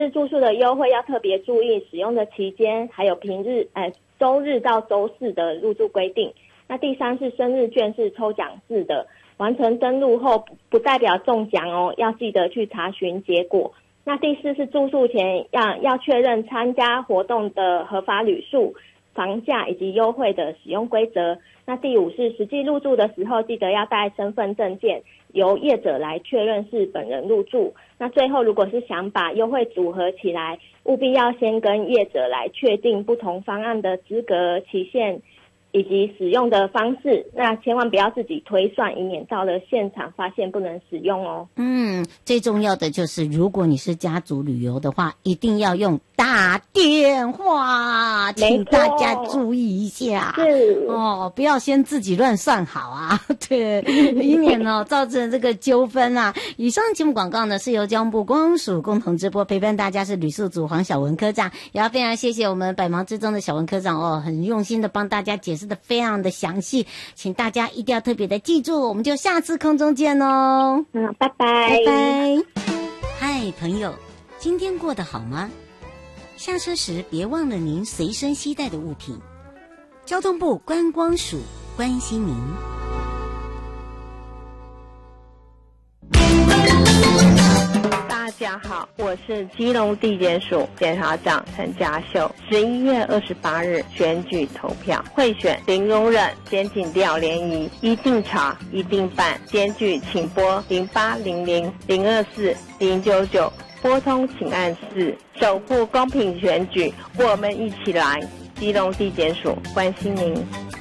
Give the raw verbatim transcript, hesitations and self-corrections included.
住宿的优惠要特别注意使用的期间，还有平日呃周日到周四的入住规定。那第三是生日券是抽奖制的，完成登录后不代表中奖哦，要记得去查询结果。那第四是住宿前要要确认参加活动的合法旅宿、房价以及优惠的使用规则。那第五是实际入住的时候，记得要带身份证件，由业者来确认是本人入住。那最后如果是想把优惠组合起来，务必要先跟业者来确定不同方案的资格、期限以及使用的方式，那千万不要自己推算，以免到了现场发现不能使用哦。 嗯，最重要的就是如果你是家族旅游的话，一定要用打电话，请大家注意一下。 是哦，不要先自己乱算好啊，对，以免哦造成这个纠纷啊。以上节目广告呢是由交通部观光署共同直播，陪伴大家是旅宿组黄晓雯科长，也要非常谢谢我们百忙之中的晓雯科长哦，很用心的帮大家解释的非常的详细，请大家一定要特别的记住，我们就下次空中见哦。 嗯，拜拜， 拜拜。嗨，朋友，今天过得好吗？下车时别忘了您随身携带的物品。交通部观光署关心您。 大家好，我是基隆地检署检察长陈家秀。十一月二十八日选举投票，贿选零容忍，检警调联谊，一定查，一定办。检举请拨零八零零零二四零九九，拨通请按四，守护公平选举，我们一起来。基隆地检署关心您。